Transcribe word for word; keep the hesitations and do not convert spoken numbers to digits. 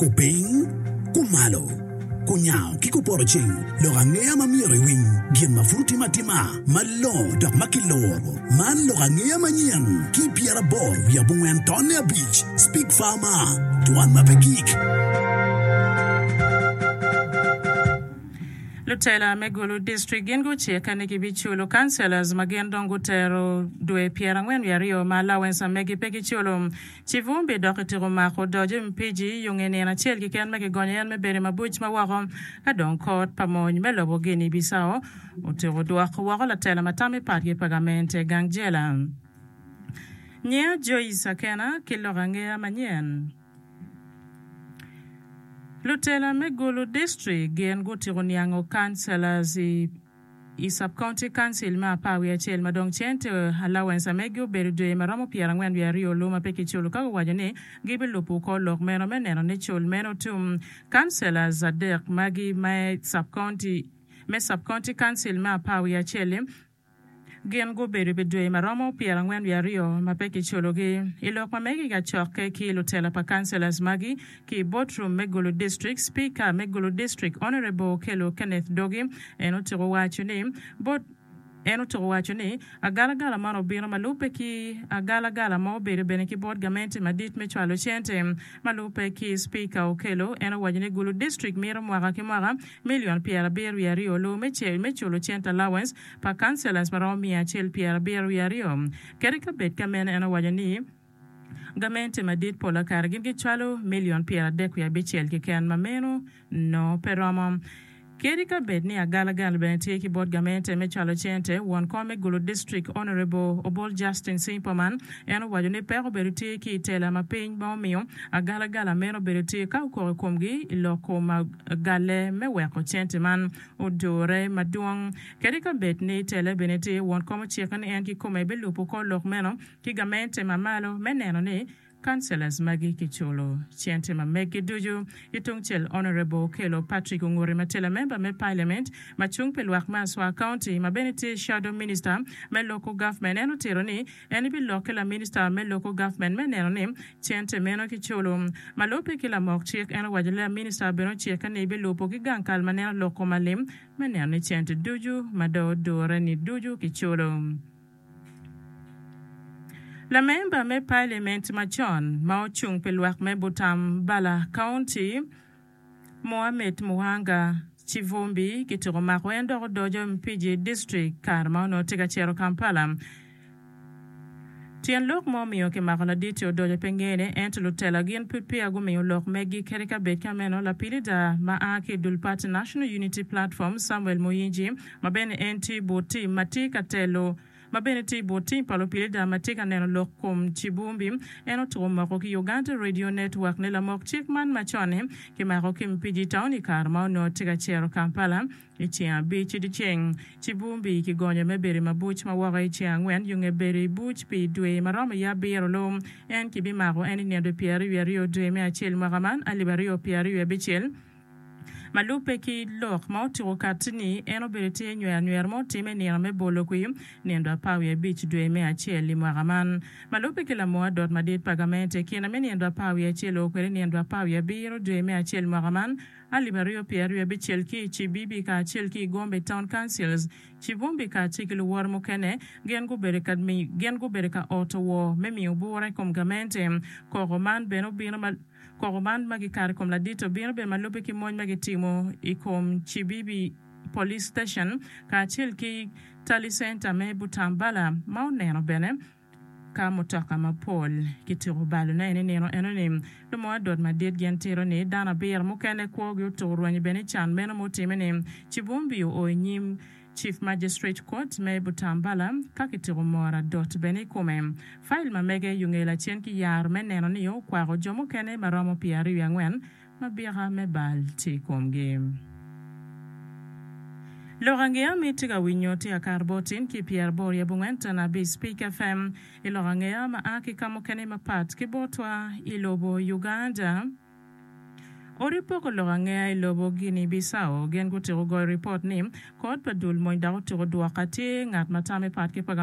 Kuping, kumalo, kunyao, kikuporoching, lorangea mamiri wing, gien mafruti matima, malo, dok makiloro, man lorangea manyang, kipiara bor, yabungwen tonne beach, speak farmer, tuan mapekik. Lutela Megulu District Gengu Cheka Niki Bichulo Councillors Magendongo Tero Dwe Pierre Ngwen Yario Malawensa Megi Pegi Chulo Chivumbi Dokitiro Mako Doje Mpiji Yungeni na Chelki Ken Megi Gonyan Mebere Mabuch Mawaro Adon Court Pamoñ Melobo Gini Bisao Utiro Duak Waro La Tela Matami Pagi Pagamente Gangjela Nya Joyce Kena Kilorangea Manyen Lutela Megulu District Gen Gutironiango Councillors i Sub-County Council ma pawi achel madong chente allowance Megu Berude Maramo Pierre Ngwen Rio Luma Peki Chulu Kago Wajane Gibe Lupu Ko Lok Meno Meneno Nechul Meno Tum Councillors Adek Magi my Sub-County me Sub-County Council ma pawi achel Gen go beri bedwe maramo Pierre Ngwen Rio mapeki chologi ilok mamegi ga choke ki lutela pa councillors magi ki boardroom Megulu District Speaker Megulu District Honorable Kelo Kenneth Dogi eno tiro wachuni but eno tiro wachuni agala gala mano biro malupe ki agala gala mo beri bene ki board gamente madit me chwalo chente malupe ki Speaker Okelo eno wajini Gulu District miro mwaka ki mwaka million Pierre Beru Rio lo meche mecholo chente allowance pa councillors maro mia chel Pierre Beru Rio kerika bet kamen eno wajini gamente madit pola kargin ki chwalo million Pierre deku ya bechel ki ken mameno no peramo Kerika Bedni agala gal bente ki board gamente me chalo chente won kome Gulu District Honorable Obol Justin Simperman eno wajone pero beruti ki tela maping bomio agala gala meno beruti ka ko komgi iloko magale me weko chente man odore maduong Kerika Bedni tele benete won kome chikan en ki kome belupo ko lok meno ki gamente mamalo meneno ne Councillors Magi Kicholo, Chiente Megi Duju, Itungchel Honorable Kelo Patrick Unguri Matela member me Parliament, Machung Pelwak Maswa County, Mabenete Shadow Minister, me local government eno tironi, eni bi local minister me local government me neno Chiente Meno Kicholo, Malope Kila Mok Chik eno wajala minister Beno Chika Nebi Lopo Gigankal Manena Loco Malim, Menene Chiente Duju, Mado Doreni Duju Kicholo. La member me Parliament Machon, Mao Chung Pelwak me Butam Bala County, Mohamed Muhanga Chivumbi, Kituro Makwendo Dojo Mpiji District, Karma no Tigachero Kampala. Tien lok mo miyo ke makala dito dojo pengene ento lutela gien pipi agumi lok megi kerika beka meno la pilida maake dulpati National Unity Platform Samuel Moyinji, mabene enti boti matika telo Mabeneti boti palopile da matika neno lokom chibumbi eno to maroki Uganda Radio Network ne la mok chikman machone ke maroki mpiji town ikarma no tiga chero Kampala ichia bichi di cheng chibumbi ki gonye mebere mabuch mawaga ichia ngwen yunge bere buch pi dwe marama ya bero lom en ki bi maro eni ne de Pierre Rio dwe me achel maraman alibario Pierre Rio bichel Malupe ki lok ma otiro katini eno berete nyo anwer mo time ni ame bolo kuy nendo pawe beach dwe me achiel li mwaraman malupe ki la moa dot madit pagamente ki na me nendo pawe achiel okwere nendo pawe biro dwe me achiel mwaraman alibario Pierre Rio bichel ki chibibi ka achiel ki Gombe Town Councils chibumbi ka chikil war mukene gen go bereka mi gen go bereka otowo me mi ubore kom gamente ko roman beno bino mal Koroman magikari kom la dito bino be malupe ki moñ magitimo ikom chibibi police station ka chil ki tali center me butambala mauneno bene ka motoka mapol kitiro balu na ene neno enonim lumo dot madid gentiro ni dana bir mukene ko gutoro ni bene chan meno motimene chibumbi o nyim Chief Magistrate Court me butambala kakitiro mora dot bene kumem file ma mege yungela chen ki yar meneno niyo kwa go jomo kene maramo Pierre Yangwen mabira me bal ti komge Lorangea mitiga winyoti ya karbotin ki Pierre Boria bungwenta na bi Speak F M ilorangea maaki kamo kene mapat kibotwa ilobo Uganda Oripoko lorangea ilobo Guinea Bissau gen gutiro go report nim kod padul moindaro tiro duakati ngat matame pat ki